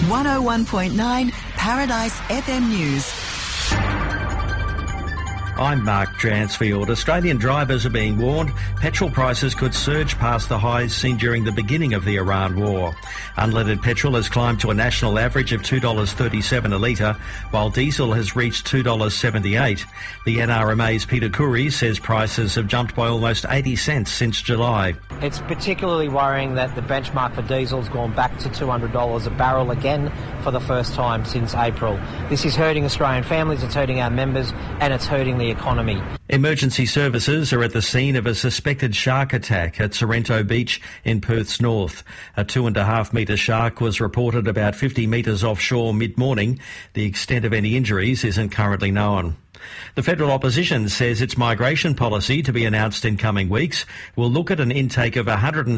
101.9 Paradise FM News. I'm Mark Dransfield. Australian drivers are being warned petrol prices could surge past the highs seen during the beginning of the Iran war. Unleaded petrol has climbed to a national average of $2.37 a litre, while diesel has reached $2.78. The NRMA's Peter Curry says prices have jumped by almost 80 cents since July. It's particularly worrying that the benchmark for diesel has gone back to $200 a barrel again for the first time since April. This is hurting Australian families, it's hurting our members, and it's hurting the economy. Emergency services are at the scene of a suspected shark attack at Sorrento Beach in Perth's north. A 2.5 metre shark was reported about 50 metres offshore mid-morning. The extent of any injuries isn't currently known. The federal opposition says its migration policy, to be announced in coming weeks, will look at an intake of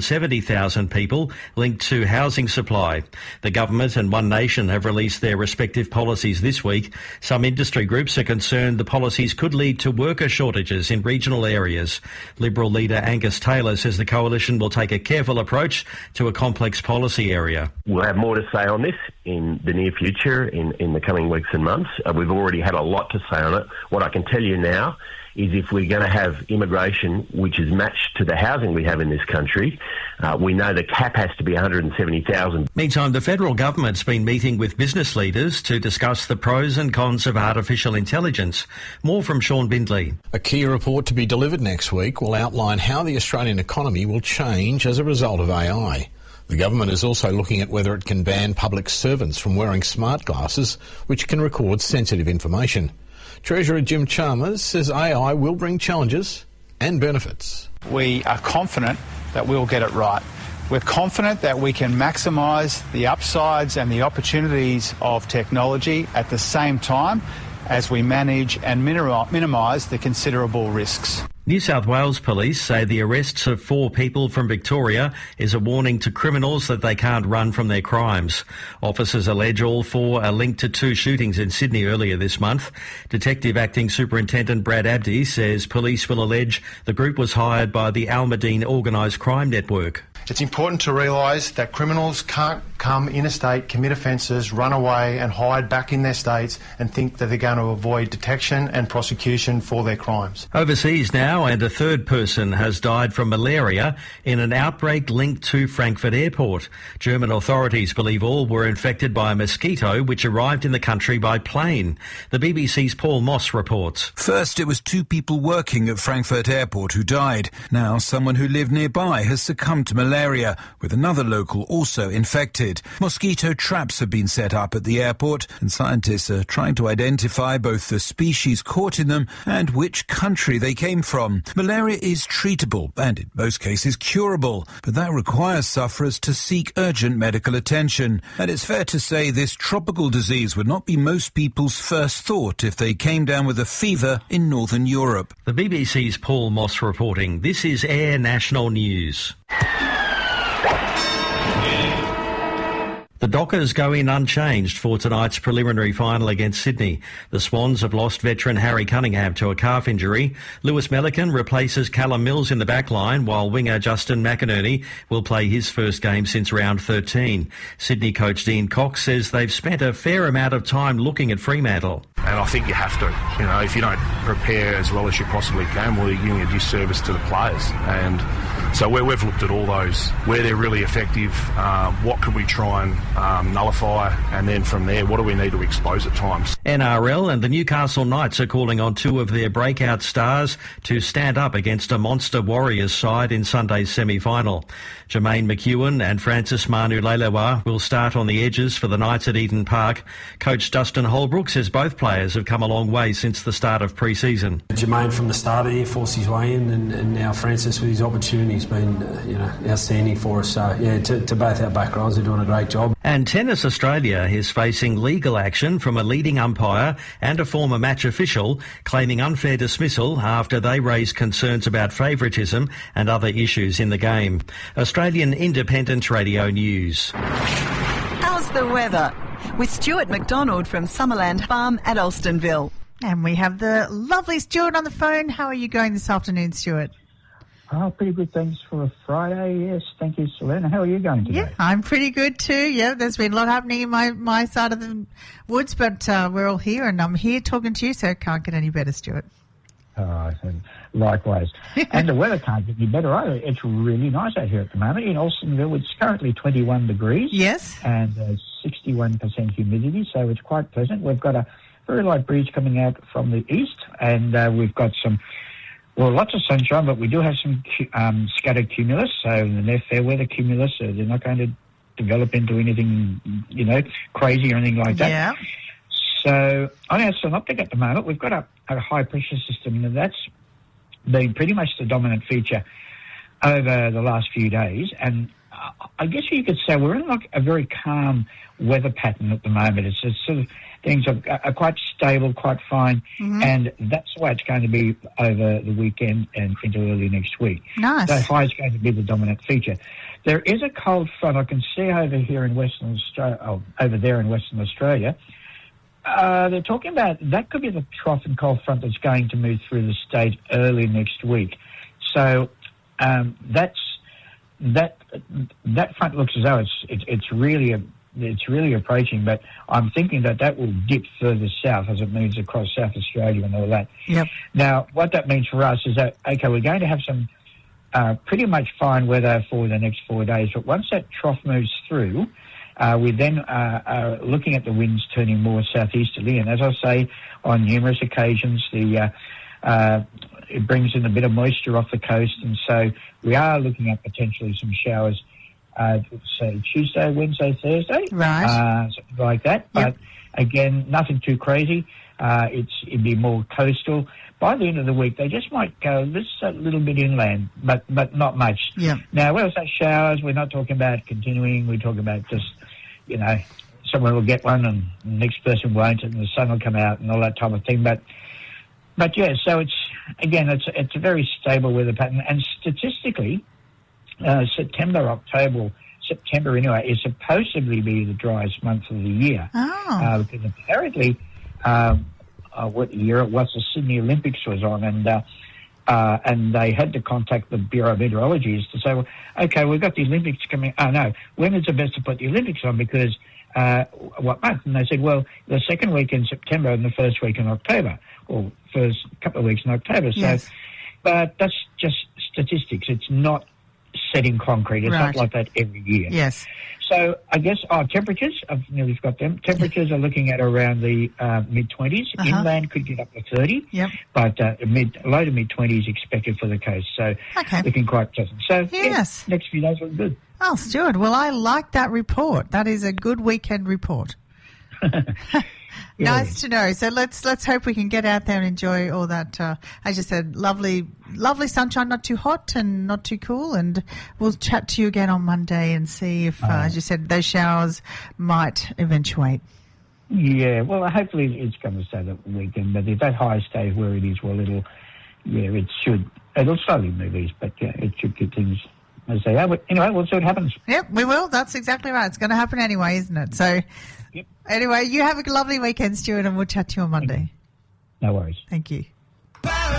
170,000 people linked to housing supply. The government and One Nation have released their respective policies this week. Some industry groups are concerned the policies could lead to worker shortages in regional areas. Liberal leader Angus Taylor says the coalition will take a careful approach to a complex policy area. We'll have more to say on this in the near future, in the coming weeks and months. We've already had a lot to say on it. What I can tell you now is if we're going to have immigration which is matched to the housing we have in this country, we know the cap has to be 170,000. Meantime, the federal government's been meeting with business leaders to discuss the pros and cons of artificial intelligence. More from Sean Bindley. A key report to be delivered next week will outline how the Australian economy will change as a result of AI. The government is also looking at whether it can ban public servants from wearing smart glasses, which can record sensitive information. Treasurer Jim Chalmers says AI will bring challenges and benefits. We are confident that we'll get it right. We're confident that we can maximise the upsides and the opportunities of technology at the same time as we manage and minimise the considerable risks. New South Wales police say the arrests of 4 people from Victoria is a warning to criminals that they can't run from their crimes. Officers allege all 4 are linked to 2 shootings in Sydney earlier this month. Detective Acting Superintendent Brad Abdi says police will allege the group was hired by the Almadine organised crime network. It's important to realise that criminals can't come interstate, commit offences, run away and hide back in their states and think that they're going to avoid detection and prosecution for their crimes. Overseas now, and a 3rd person has died from malaria in an outbreak linked to Frankfurt Airport. German authorities believe all were infected by a mosquito which arrived in the country by plane. The BBC's Paul Moss reports. First, it was 2 people working at Frankfurt Airport who died. Now, someone who lived nearby has succumbed to malaria, with another local also infected. Mosquito traps have been set up at the airport, and scientists are trying to identify both the species caught in them and which country they came from. Malaria is treatable and in most cases curable, but that requires sufferers to seek urgent medical attention. And it's fair to say this tropical disease would not be most people's first thought if they came down with a fever in Northern Europe. The BBC's Paul Moss reporting. This is Air National News. The Dockers go in unchanged for tonight's preliminary final against Sydney. The Swans have lost veteran Harry Cunningham to a calf injury. Lewis Melican replaces Callum Mills in the back line, while winger Justin McInerney will play his first game since round 13. Sydney coach Dean Cox says they've spent a fair amount of time looking at Fremantle. And I think you have to. You know, if you don't prepare as well as you possibly can, well, you're doing a disservice to the players. And so we've looked at all those, where they're really effective, what can we try and nullify, and then from there, what do we need to expose at times. NRL and the Newcastle Knights are calling on 2 of their breakout stars to stand up against a monster Warriors side in Sunday's semi-final. Jermaine McEwen and Francis Manu-Leilua will start on the edges for the Knights at Eden Park. Coach Dustin Holbrook says both players have come a long way since the start of pre-season. Jermaine from the start of the year forced his way in, and now Francis with his opportunity has been outstanding for us. So, to both our back rows, they're doing a great job. And Tennis Australia is facing legal action from a leading umpire and a former match official claiming unfair dismissal after they raised concerns about favouritism and other issues in the game. Australian Independent Radio News. How's the weather? With Stuart McDonald from Summerland Farm at Alstonville. And we have the lovely Stuart on the phone. How are you going this afternoon, Stuart? Oh, pretty good. Thanks for a Friday. Yes, thank you, Selena. How are you going today? Yeah, I'm pretty good too. Yeah, there's been a lot happening in my side of the woods, but we're all here, and I'm here talking to you, so it can't get any better, Stuart. Likewise. And the weather can't get any better either. It's really nice out here at the moment. In Alstonville, it's currently 21 degrees. Yes. And 61% humidity, so it's quite pleasant. We've got a very light breeze coming out from the east, and we've got lots of sunshine, but we do have some scattered cumulus, so they're fair weather cumulus, so they're not going to develop into anything, crazy or anything like that. Yeah. So on our synoptic at the moment, we've got a high pressure system, and that's been pretty much the dominant feature over the last few days. And I guess you could say we're in like a very calm weather pattern at the moment. It's just sort of things are quite stable, quite fine, and that's the way it's going to be over the weekend and into early next week. Nice. So high is going to be the dominant feature. There is a cold front I can see over here in Western Australia, over there in Western Australia. They're talking about that could be the trough and cold front that's going to move through the state early next week. So that front looks as though it's really approaching, but I'm thinking that will dip further south as it moves across South Australia and all that. Yep. Now, what that means for us is that, okay, we're going to have some pretty much fine weather for the next 4 days, but once that trough moves through, we then are looking at the winds turning more southeasterly, and as I say, on numerous occasions, it brings in a bit of moisture off the coast, and so we are looking at potentially some showers, say Tuesday, Wednesday, Thursday, right? Something like that. Yep. But again, nothing too crazy. It'd be more coastal. By the end of the week, they just might go just a little bit inland, but not much. Yeah. Now, when I say showers, we're not talking about continuing. We're talking about just, someone will get one and the next person won't, and the sun will come out and all that type of thing. But yeah, so it's a very stable weather pattern, and statistically, September anyway is supposed to be the driest month of the year. Oh. Because apparently, what year it was, the Sydney Olympics was on, and they had to contact the Bureau of Meteorology to say, well, okay, we've got the Olympics coming. Oh, no, when is it best to put the Olympics on? Because what month? And they said, well, the second week in September and the first week in October, or first couple of weeks in October. So, yes. But that's just statistics. It's not set in concrete. It's Right. not like that every year. Yes. So I guess our temperatures, I've nearly got them. Temperatures are looking at around the mid-20s. Inland could get up to 30, Yep. but low to mid-20s expected for the coast. So Okay. looking quite pleasant. So Yes. next few days look good. Oh, Stuart, well, I like that report. That is a good weekend report. Nice to know. So let's hope we can get out there and enjoy all that, as you said, lovely sunshine, not too hot and not too cool. And we'll chat to you again on Monday and see if, as you said, those showers might eventuate. Yeah, well, hopefully it's going to stay that weekend. But if that high stays where it is, well, it'll slowly move east. But yeah, it should get things as they are. But anyway, we'll see what happens. Yep, we will. That's exactly right. It's going to happen anyway, isn't it? So, Anyway, you have a lovely weekend, Stuart, and we'll chat to you on Monday. No worries. Thank you.